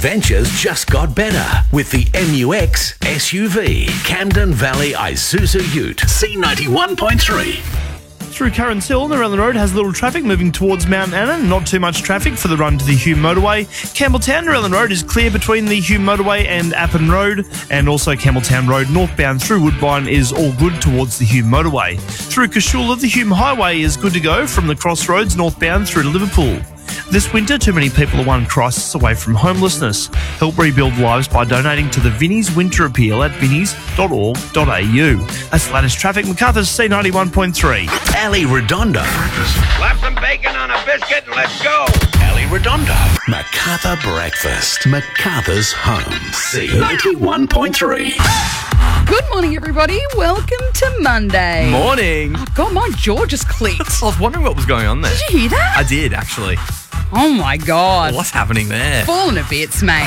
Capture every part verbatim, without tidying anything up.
Ventures just got better with the M U X S U V. Camden Valley Isuzu Ute. C ninety-one point three. Through Currans Hill, the Rutland Road has little traffic moving towards Mount Anna. Not too much traffic for the run to the Hume Motorway. Campbelltown, Rutland Road is clear between the Hume Motorway and Appin Road. And also Campbelltown Road northbound through Woodbine is all good towards the Hume Motorway. Through Cashoola, the Hume Highway is good to go from the crossroads northbound through to Liverpool. This winter, too many people are one crisis away from homelessness. Help rebuild lives by donating to the Vinnie's Winter Appeal at vinnies dot org dot a u. That's the latest traffic. MacArthur's C ninety-one point three. Ali Redondo. Slap some bacon on a biscuit and let's go. Ali Redondo. MacArthur Breakfast. MacArthur's home. C ninety-one point three. Good morning, everybody. Welcome to Monday. Morning. Oh, God, my jaw just clicked. I was wondering what was going on there. Did you hear that? I did, actually. Oh, my God. What's happening there? Falling to bits, mate.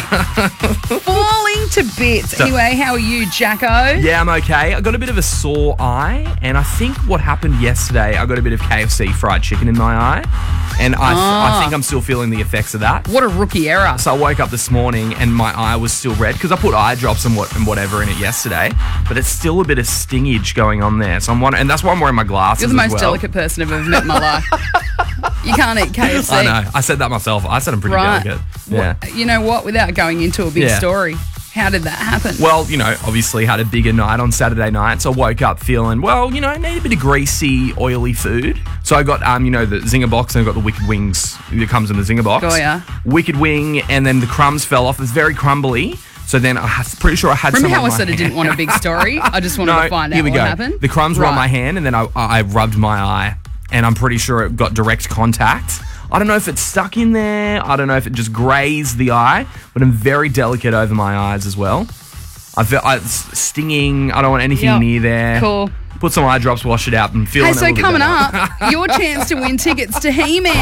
Falling to bits. Anyway, how are you, Jacko? Yeah, I'm okay. I got a bit of a sore eye, and I think what happened yesterday, I got a bit of K F C fried chicken in my eye, and I, Ah. I think I'm still feeling the effects of that. What a rookie error. So I woke up this morning and my eye was still red because I put eye drops and what and whatever in it yesterday, but it's still a bit of stingage going on there. So I'm wondering, and that's why I'm wearing my glasses. You're the as most well. delicate person I've ever met in my life. You can't eat K F C. I know. I said that myself. I said I'm pretty Right. delicate. Yeah. What- you know what? Without going into a big Yeah. story, how did that happen? Well, you know, obviously had a bigger night on Saturday night, so I woke up feeling, well, you know, I need a bit of greasy, oily food. So I got, um, you know, the Zinger box, and I got the Wicked Wings that comes in the Zinger box. Oh, yeah. Wicked Wing, and then the crumbs fell off. It's very crumbly. So then I was pretty sure I had Remember some how on I my said I hand. didn't want a big story? I just wanted No, to find out here we what go. happened. The crumbs were on Right. my hand, and then I, I rubbed my eye, and I'm pretty sure it got direct contact. I don't know if it stuck in there. I don't know if it just grazed the eye, but I'm very delicate over my eyes as well. I feel I, it's stinging. I don't want anything Yep. near there. Cool. Put some eye drops, wash it out, and feel. Hey, so coming up, your chance to win tickets to He-Man.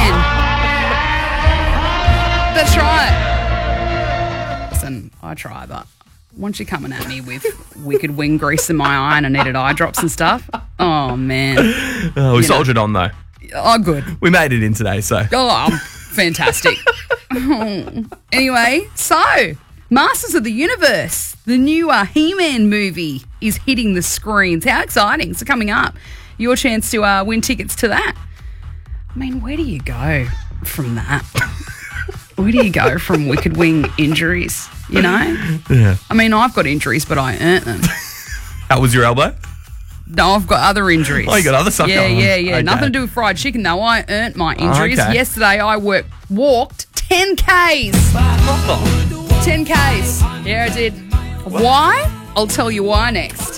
That's right. Listen, I try, but once you're coming at me with wicked wing grease in my eye and I needed eye drops and stuff, oh, man. Oh, we you soldiered on though. Oh, good. We made it in today, so. Oh, I'm fantastic. Anyway, so Masters of the Universe, the new uh, He-Man movie is hitting the screens. How exciting. So coming up, your chance to uh, win tickets to that. I mean, where do you go from that? Where do you go from Wicked Wing injuries, you know? Yeah. I mean, I've got injuries, but I earned them. How was your elbow? No, I've got other injuries. Oh, you got other stuff yeah, going on. Yeah, yeah, Okay. Nothing to do with fried chicken, though. I earned my injuries. okay. Yesterday, I worked, walked ten Ks. ten Ks. Yeah, I did. Why? I'll tell you why next.